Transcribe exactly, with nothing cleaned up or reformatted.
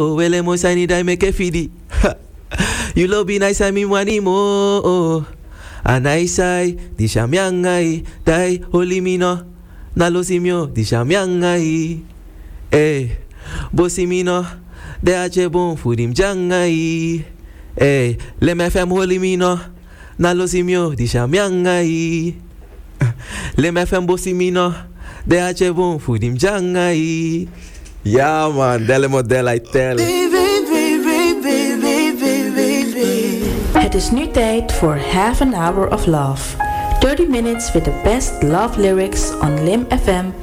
Oh, well, mo sani dai make a fidi. You love be nice and me money mo. And I say, di shamyangai, dai holy mino. Nalo simio, di shamyangai. Eh, bosi mino, de ache bon fudim jangai. Eh, le me fem holy mino. Nalo simio, di shamyangai. Le me fem bosi mino, de ache bon fudim jangai. Ja man, delle model, I tell. Het is nu tijd voor Half an Hour of Love. thirty minutes with the best love lyrics on Lim F M